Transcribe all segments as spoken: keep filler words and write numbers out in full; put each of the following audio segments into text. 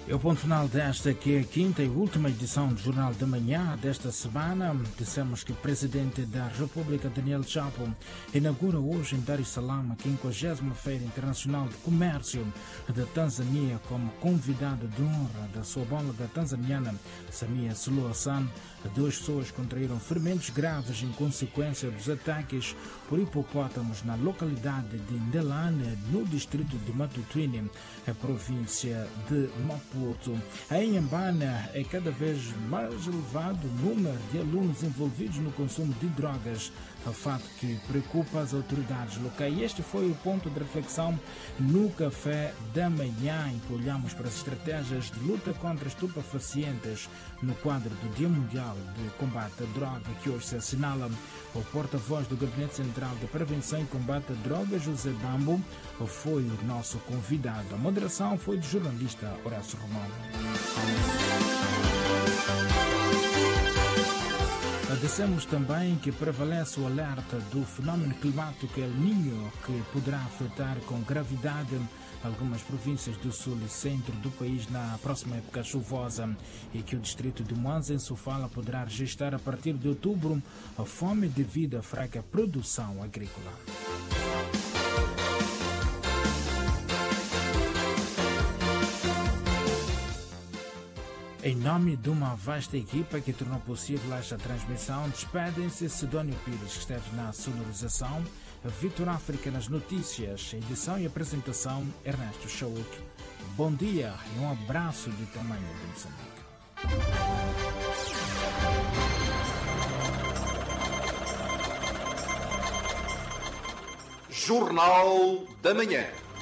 É o ponto final desta que é a quinta e última edição do Jornal da Manhã desta semana. Dissemos que o Presidente da República, Daniel Chapo, inaugura hoje em Dar es Salaam a quinquagésima Feira Internacional de Comércio da Tanzânia como convidado de honra da sua homóloga tanzaniana, Samia Suluhu Hassan. Duas pessoas contraíram ferimentos graves em consequência dos ataques por hipopótamos na localidade de Ndelane, no distrito de Matutuine, a província de Maputo. Em Inhambane é cada vez mais elevado o número de alunos envolvidos no consumo de drogas, o fato que preocupa as autoridades locais. Este foi o ponto de reflexão no Café da Manhã, em que olhamos para as estratégias de luta contra estupefacientes no quadro do Dia Mundial de Combate à Droga, que hoje se assinala. O porta-voz do Gabinete Central de Prevenção e Combate à Droga, José Bambo, foi o nosso convidado. A moderação foi do jornalista Horácio Romão. Dissemos também que prevalece o alerta do fenómeno climático El Niño, que poderá afetar com gravidade algumas províncias do sul e centro do país na próxima época chuvosa, e que o distrito de Mwanza, em Sofala, poderá registrar a partir de outubro a fome devido à fraca produção agrícola. Em nome de uma vasta equipa que tornou possível esta transmissão, despedem-se Sidónio Pires, que esteve na sonorização, Vitor África nas notícias, edição e apresentação, Ernesto Chauk. Bom dia e um abraço de tamanho de Moçambique. Jornal da Manhã.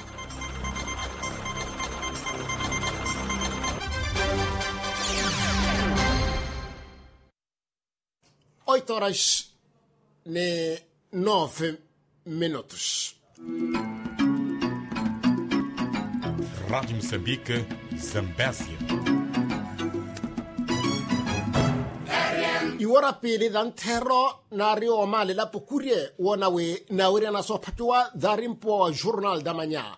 Oito horas e nove minutos. Rádio Moçambique, Zambésia. Iwara pili dan terro na rio mali la pukurie wana we na wiri na so patua dharimpo Jornal da Manhã.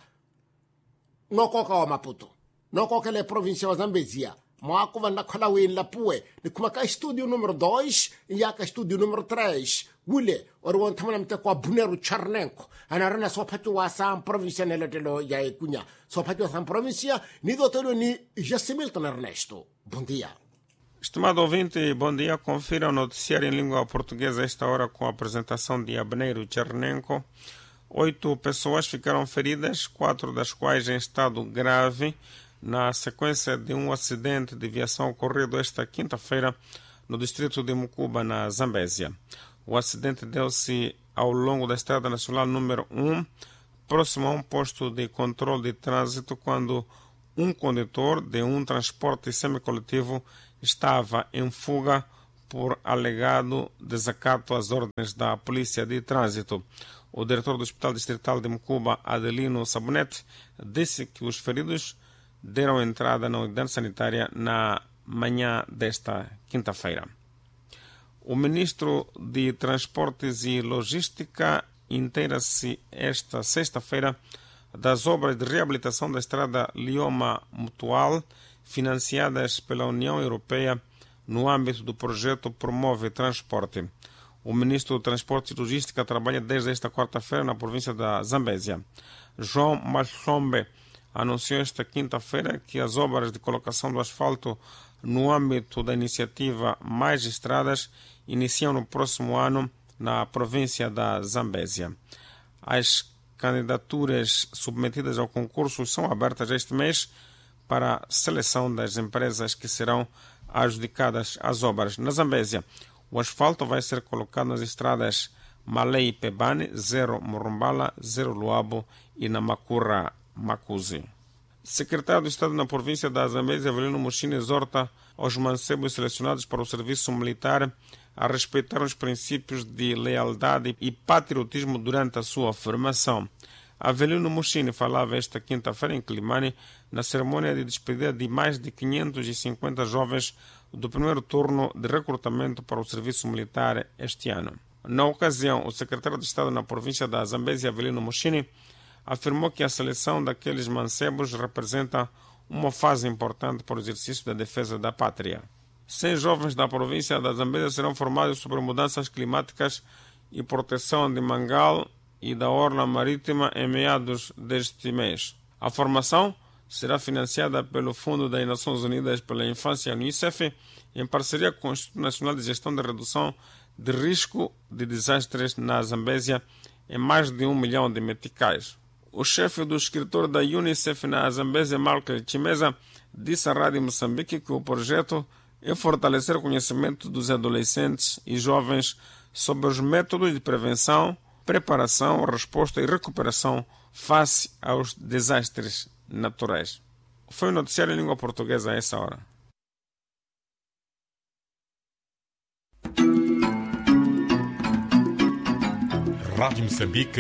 Noko ka wa Maputo. Noko ka le província wa Zambésia. Moako vanda khala we la pue. Ni kuma ka estúdio número dois e ya ka estúdio número três. Wile ori won tamana mte kwa Buneru Charnenko. Anarana so patua sa província nele telo ya ekunya. So patua sa província ni dotelo ni Jacimilton Ernesto. Bom dia. Estimado ouvinte, bom dia. Confira o noticiário em língua portuguesa esta hora com a apresentação de Abneiro Chernenko. Oito pessoas ficaram feridas, quatro das quais em estado grave, na sequência de um acidente de viação ocorrido esta quinta-feira no distrito de Mucuba, na Zambésia. O acidente deu-se ao longo da estrada nacional número um, próximo a um posto de controle de trânsito, quando um condutor de um transporte semicoletivo estava em fuga por alegado desacato às ordens da Polícia de Trânsito. O diretor do Hospital Distrital de Mucuba, Adelino Sabonete, disse que os feridos deram entrada na unidade sanitária na manhã desta quinta-feira. O ministro de Transportes e Logística inteira-se esta sexta-feira das obras de reabilitação da estrada Lioma Mutual, financiadas pela União Europeia no âmbito do projeto Promove Transporte. O ministro do Transporte e Logística trabalha desde esta quarta-feira na província da Zambésia. João Machombe anunciou esta quinta-feira que as obras de colocação do asfalto no âmbito da iniciativa Mais Estradas iniciam no próximo ano na província da Zambésia. As candidaturas submetidas ao concurso são abertas este mês para a seleção das empresas que serão adjudicadas às obras. Na Zambésia, o asfalto vai ser colocado nas estradas Malei Pebane, Zero Morumbala, Zero Luabo e Namakura Makuzi. Secretário de Estado na província da Zambésia, Avelino Mushini, exorta aos mancebos selecionados para o serviço militar a respeitar os princípios de lealdade e patriotismo durante a sua formação. Avelino Mushini falava esta quinta-feira em Climane na cerimônia de despedida de mais de quinhentos e cinquenta jovens do primeiro turno de recrutamento para o serviço militar este ano. Na ocasião, o secretário de Estado na província da Zambésia, Avelino Mushini, afirmou que a seleção daqueles mancebos representa uma fase importante para o exercício da defesa da pátria. cem jovens da província da Zambésia serão formados sobre mudanças climáticas e proteção de mangal e da orla marítima em meados deste mês. A formação será financiada pelo Fundo das Nações Unidas pela Infância, Unicef, em parceria com o Instituto Nacional de Gestão de Redução de Risco de Desastres na Zambésia, em mais de um milhão de meticais. O chefe do escritor da Unicef na Zambésia, Malcolm Chimeza, disse à Rádio Moçambique que o projeto é fortalecer o conhecimento dos adolescentes e jovens sobre os métodos de prevenção, preparação, resposta e recuperação face aos desastres naturais. Foi o noticiário em língua portuguesa a essa hora. Rádio Moçambique,